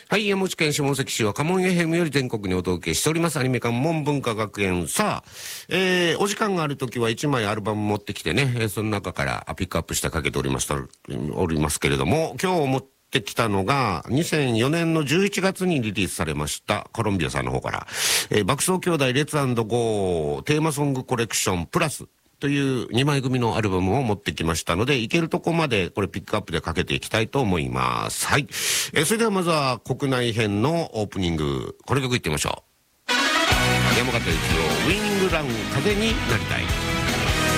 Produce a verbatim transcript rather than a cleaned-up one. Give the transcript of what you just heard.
はい、山口県下関市は家紋 エフエム より全国にお届けしておりますアニメ館門文化学園。さあ、えー、お時間があるときはいちまいアルバム持ってきてね、えー、その中からピックアップしてかけておりますとおりますけれども、今日持ってきたのがにせんよねんのじゅういちがつにリリースされましたコロンビアさんの方から、えー、爆走兄弟レッツ&ゴーテーマソングコレクションプラスというにまい組のアルバムを持ってきましたので、いけるとこまでこれピックアップでかけていきたいと思います。はい。えー、それではまずは国内編のオープニング、これ曲いってみましょう。山形一郎ウィニングラン風になりたい。